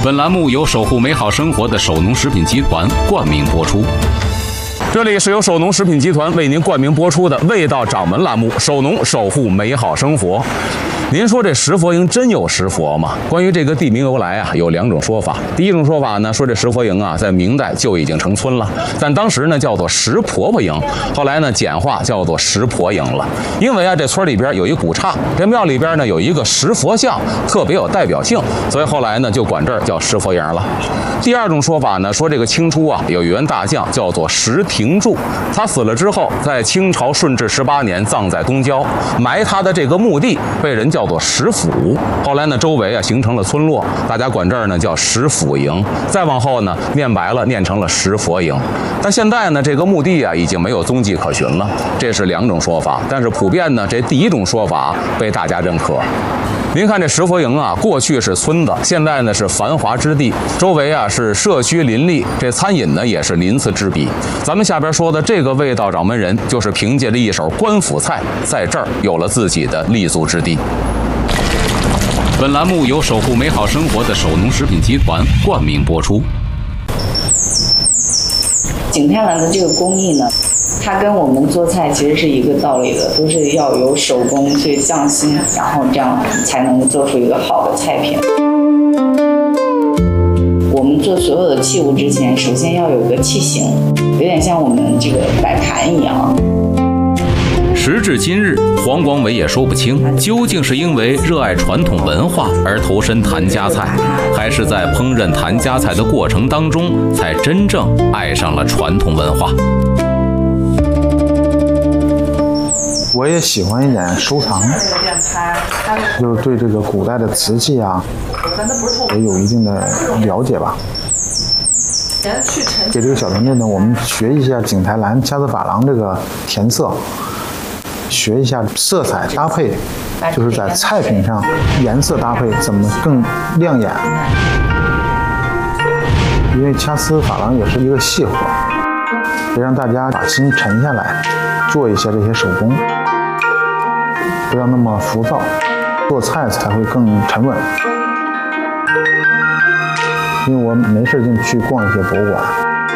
本栏目由守护美好生活的首农食品集团冠名播出。这里是由首农食品集团为您冠名播出的《味道掌门》栏目，首农守护美好生活。您说这石佛营真有石佛吗？关于这个地名由来啊，有两种说法。第一种说法呢，说这石佛营啊，在明代就已经成村了，但当时呢叫做石婆婆营，后来呢简化叫做石婆营了。因为啊，这村里边有一古刹，这庙里边呢有一个石佛像，特别有代表性，所以后来呢就管这儿叫石佛营了。第二种说法呢，说这个清初啊有一员大将叫做石廷柱，他死了之后，在清朝顺治18年葬在东郊，埋他的这个墓地被人叫做石府。后来呢，周围啊形成了村落，大家管这儿呢叫石府营。再往后呢，念白了，念成了石佛营。但现在呢，这个墓地啊已经没有踪迹可寻了。这是两种说法，但是普遍呢，这第一种说法被大家认可。您看这石佛营啊，过去是村子，现在呢是繁华之地，周围啊是社区林立，这餐饮呢也是鳞次栉比。咱们下边说的这个味道掌门人，就是凭借着一手官府菜，在这儿有了自己的立足之地。本栏目由守护美好生活的首农食品集团冠名播出。 景泰蓝的这个工艺呢，它跟我们做菜其实是一个道理的，都是要有手工去匠心，然后这样才能做出一个好的菜品。我们做所有的器物之前，首先要有一个器型，有点像我们这个摆盘一样。 时至今日，黄光伟也说不清，究竟是因为热爱传统文化而投身谭家菜，还是在烹饪谭家菜的过程当中，才真正爱上了传统文化。 我也喜欢一点收藏，就是对这个古代的瓷器啊，也有一定的了解吧。给这个小团队呢，我们学一下景泰蓝掐丝珐琅这个填色，学一下色彩搭配，就是在菜品上颜色搭配怎么更亮眼。因为掐丝珐琅也是一个细活，得让大家把心沉下来，做一下这些手工，不要那么浮躁，做菜才会更沉稳。因为我没事就去逛一些博物馆，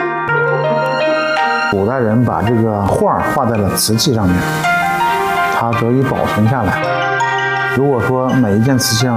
古代人把这个画画在了瓷器上面，它得以保存下来。如果说每一件瓷器上